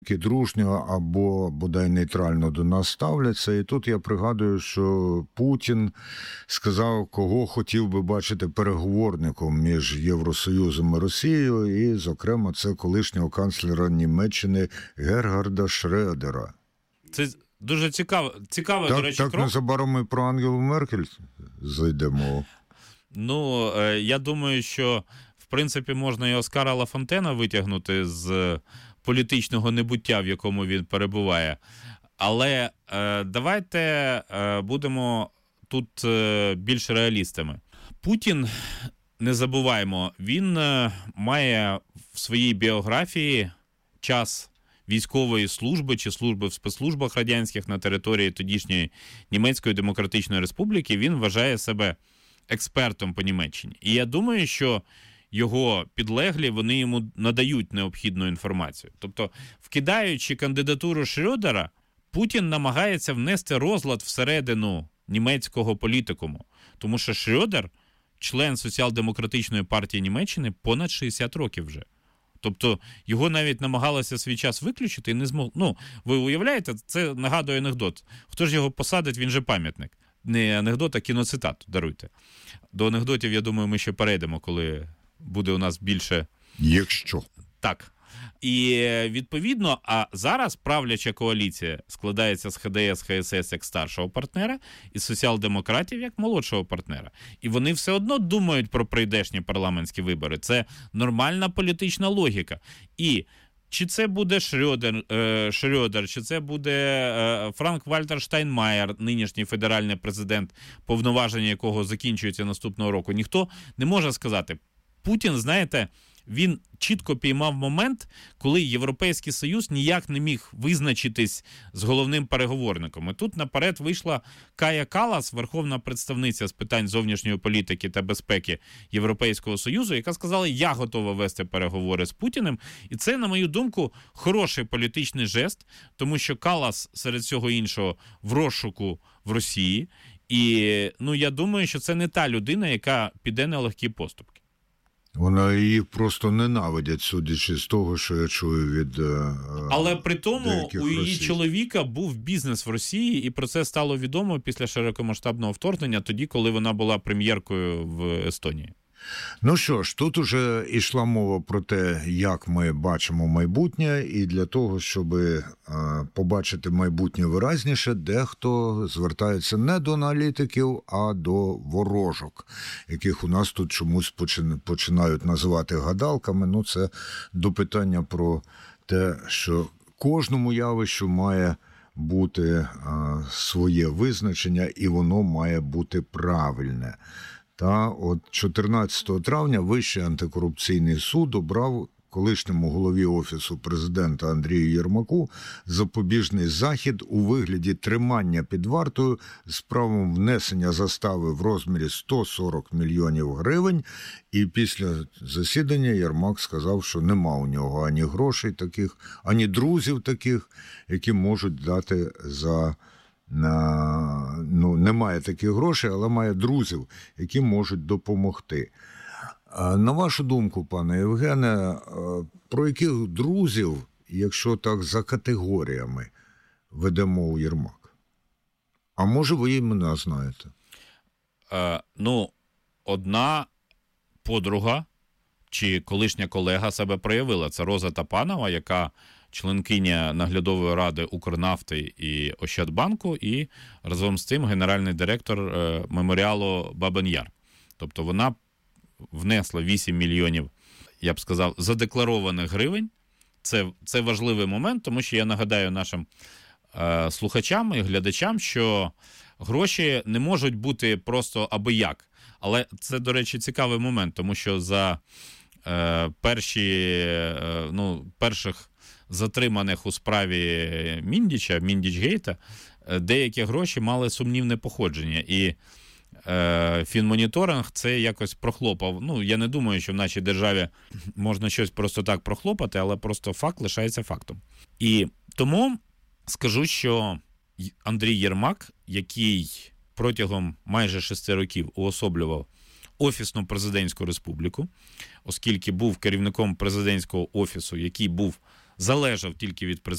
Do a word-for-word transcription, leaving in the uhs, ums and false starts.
які дружньо або бодай нейтрально до нас ставляться. І тут я пригадую, що Путін сказав, кого хотів би бачити переговорником між Євросоюзом і Росією, і, зокрема, це колишнього канцлера Німеччини Гергарда Шредера. Це дуже цікаво, цікаво, так, до речі, так крок. незабаром ми про Ангелу Меркель зайдемо. Ну, я думаю, що, в принципі, можна і Оскара Лафонтена витягнути з політичного небуття, в якому він перебуває. Але е, давайте е, будемо тут е, більш реалістами. Путін, не забуваємо, він е, має в своїй біографії час військової служби чи служби в спецслужбах радянських на території тодішньої Німецької Демократичної Республіки. Він вважає себе експертом по Німеччині. І я думаю, що його підлеглі, вони йому надають необхідну інформацію. Тобто, вкидаючи кандидатуру Шредера, Путін намагається внести розлад всередину німецького політикуму. Тому що Шредер – член Соціал-демократичної партії Німеччини понад шістдесят років вже. Тобто, його навіть намагалися свій час виключити і не змогли. Ну, ви уявляєте, це нагадує анекдот. Хто ж його посадить, він же пам'ятник. Не анекдот, а кіноцитату, даруйте. До анекдотів, я думаю, ми ще перейдемо, коли буде у нас більше... Якщо. Так. І, відповідно, а зараз правляча коаліція складається з ХДС, ХСС як старшого партнера і соціал-демократів як молодшого партнера. І вони все одно думають про прийдешні парламентські вибори. Це нормальна політична логіка. І чи це буде Шредер, е, Шредер, чи це буде е, Франк-Вальтер Штайнмаєр, нинішній федеральний президент, повноваження якого закінчується наступного року, ніхто не може сказати. Путін, знаєте, він чітко піймав момент, коли Європейський Союз ніяк не міг визначитись з головним переговорником. І тут наперед вийшла Кая Каллас, верховна представниця з питань зовнішньої політики та безпеки Європейського Союзу, яка сказала, я готова вести переговори з Путіним. І це, на мою думку, хороший політичний жест, тому що Каллас, серед всього іншого, в розшуку в Росії. І, ну, я думаю, що це не та людина, яка піде на легкі поступки. Вона її просто ненавидять, судячи з того, що я чую від е, Але при тому у її російських. чоловіка був бізнес в Росії, і про це стало відомо після широкомасштабного вторгнення, тоді, коли вона була прем'єркою в Естонії. Ну що ж, тут уже йшла мова про те, як ми бачимо майбутнє, і для того, щоб е, побачити майбутнє виразніше, дехто звертається не до аналітиків, а до ворожок, яких у нас тут чомусь починають називати гадалками. Ну, це до питання про те, що кожному явищу має бути е, своє визначення, і воно має бути правильне. Та от чотирнадцятого травня Вищий антикорупційний суд обрав колишньому голові Офісу президента Андрію Єрмаку запобіжний захід у вигляді тримання під вартою з правом внесення застави в розмірі сто сорок мільйонів гривень. І після засідання Єрмак сказав, що нема у нього ані грошей таких, ані друзів таких, які можуть дати за... На, ну, немає таких грошей, але має друзів, які можуть допомогти. На вашу думку, пане Євгене, про яких друзів, якщо так за категоріями, веде мову Єрмак? А може ви імена знаєте? Е, ну, одна подруга чи колишня колега себе проявила. Це Роза Тапанова, яка членкиня наглядової ради Укрнафти і Ощадбанку, і разом з тим генеральний директор е, меморіалу Бабин Яр. Тобто вона внесла вісім мільйонів, я б сказав, задекларованих гривень. Це, це важливий момент, тому що я нагадаю нашим е, слухачам і глядачам, що гроші не можуть бути просто аби як. Але це, до речі, цікавий момент, тому що за е, перші, е, ну, перших затриманих у справі Міндіча, Міндічгейта, деякі гроші мали сумнівне походження. І е, фінмоніторинг це якось прохлопав. Ну, я не думаю, що в нашій державі можна щось просто так прохлопати, але просто факт лишається фактом. І тому скажу, що Андрій Єрмак, який протягом майже шести років уособлював Офісну президентську республіку, оскільки був керівником президентського офісу, який був залежав тільки від президента,